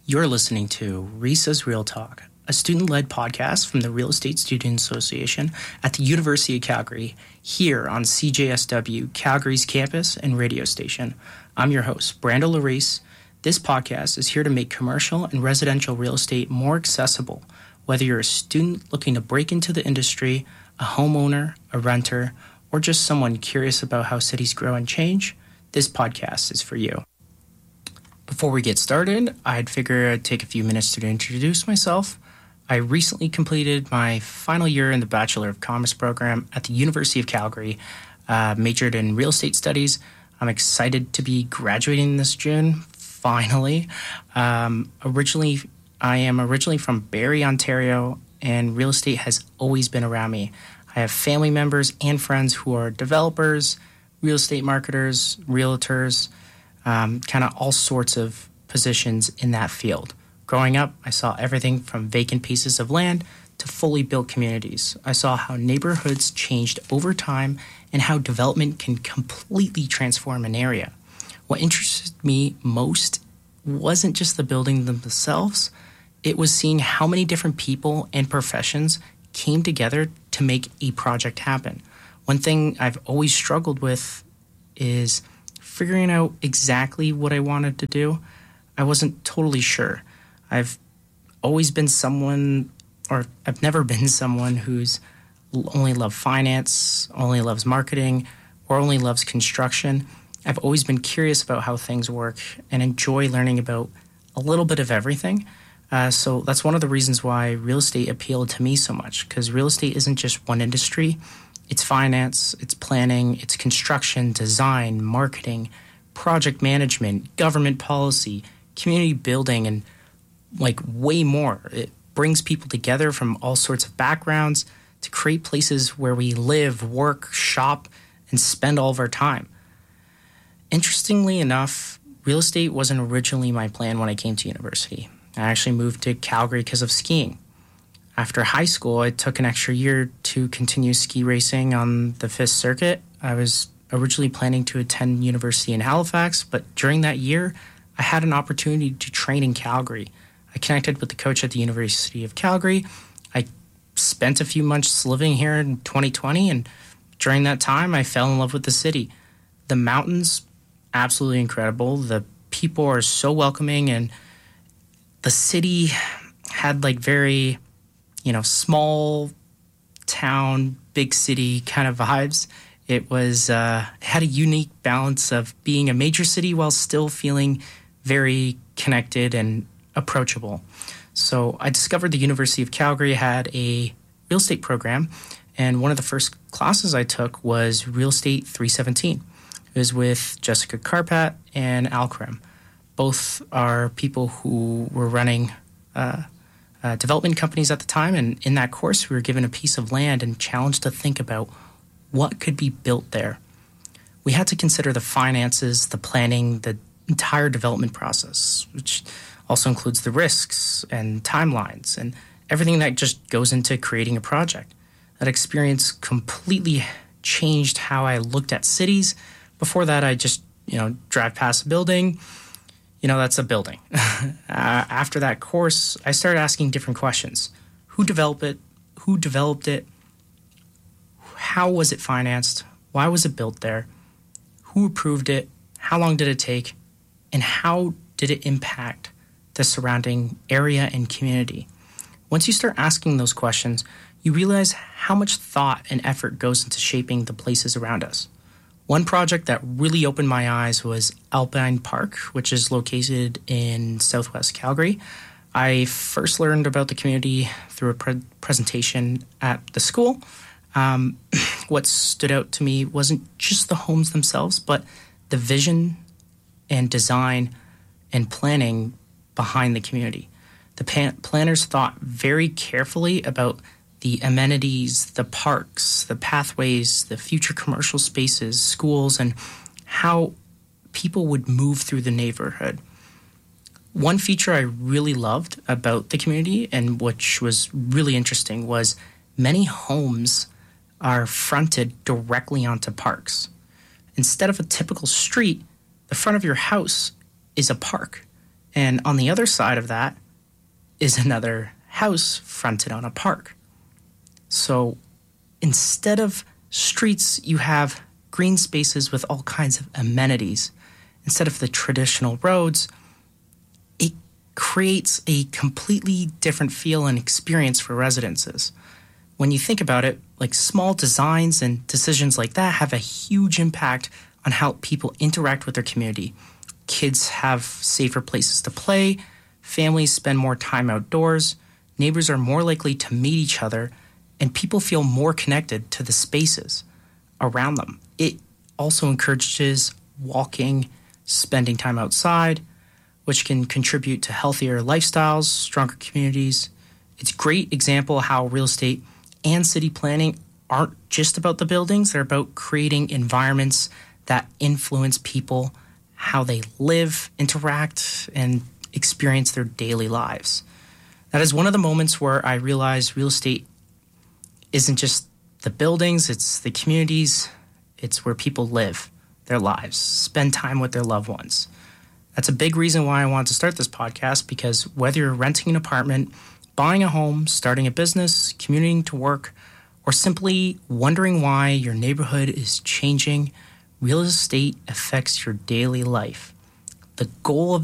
You're listening to RESA's Real Talk, a student-led podcast from the Real Estate Student Association at the University of Calgary, here on CJSW, Calgary's campus and radio station. I'm your host, Brando Larice. This podcast is here to make commercial and residential real estate more accessible, whether you're a student looking to break into the industry, a homeowner, a renter, or just someone curious about how cities grow and change. This podcast is for you. Before we get started, I'd figure I'd take a few minutes to introduce myself. I recently completed my final year in the Bachelor of Commerce program at the University of Calgary, majored in real estate studies. I'm excited to be graduating this June, finally. I am originally from Barrie, Ontario, and real estate has always been around me. I have family members and friends who are developers, real estate marketers, realtors, kind of all sorts of positions in that field. Growing up, I saw everything from vacant pieces of land to fully built communities. I saw how neighborhoods changed over time and how development can completely transform an area. What interested me most wasn't just the buildings themselves, it was seeing how many different people and professions came together to make a project happen. One thing I've always struggled with is figuring out exactly what I wanted to do. I wasn't totally sure. I've never been someone who's only loved finance, only loves marketing, or only loves construction. I've always been curious about how things work and enjoy learning about a little bit of everything. So that's one of the reasons why real estate appealed to me so much, because real estate isn't just one industry. It's finance, it's planning, it's construction, design, marketing, project management, government policy, community building, and way more. It brings people together from all sorts of backgrounds to create places where we live, work, shop, and spend all of our time. Interestingly enough, real estate wasn't originally my plan when I came to university. I actually moved to Calgary because of skiing. After high school, I took an extra year to continue ski racing on the 5th Circuit. I was originally planning to attend university in Halifax, but during that year, I had an opportunity to train in Calgary. I connected with the coach at the University of Calgary. I spent a few months living here in 2020, and during that time, I fell in love with the city. The mountains, absolutely incredible. The people are so welcoming, and the city had very small town, big city kind of vibes. It was had a unique balance of being a major city while still feeling very connected and approachable. So I discovered the University of Calgary had a real estate program, and one of the first classes I took was Real Estate 317. It was with Jessica Karpat and Al Krim. Both are people who were running development companies at the time, and in that course we were given a piece of land and challenged to think about what could be built there. We had to consider the finances, the planning, the entire development process, which also includes the risks and timelines and everything that just goes into creating a project. That experience completely changed how I looked at cities. Before that, I just drive past a building. That's a building. After that course, I started asking different questions. Who developed it? How was it financed? Why was it built there? Who approved it? How long did it take? And how did it impact the surrounding area and community? Once you start asking those questions, you realize how much thought and effort goes into shaping the places around us. One project that really opened my eyes was Alpine Park, which is located in southwest Calgary. I first learned about the community through a presentation at the school. What stood out to me wasn't just the homes themselves, but the vision and design and planning behind the community. The planners thought very carefully about the amenities, the parks, the pathways, the future commercial spaces, schools, and how people would move through the neighborhood. One feature I really loved about the community, and which was really interesting, was many homes are fronted directly onto parks. Instead of a typical street, the front of your house is a park. And on the other side of that is another house fronted on a park. So instead of streets, you have green spaces with all kinds of amenities. Instead of the traditional roads, it creates a completely different feel and experience for residences. When you think about it, like small designs and decisions like that have a huge impact on how people interact with their community. Kids have safer places to play, families spend more time outdoors, neighbors are more likely to meet each other, and people feel more connected to the spaces around them. It also encourages walking, spending time outside, which can contribute to healthier lifestyles, stronger communities. It's a great example how real estate and city planning aren't just about the buildings. They're about creating environments that influence people, how they live, interact, and experience their daily lives. That is one of the moments where I realized real estate isn't just the buildings, it's the communities, it's where people live their lives, spend time with their loved ones. That's a big reason why I wanted to start this podcast, because whether you're renting an apartment, buying a home, starting a business, commuting to work, or simply wondering why your neighborhood is changing, real estate affects your daily life. The goal of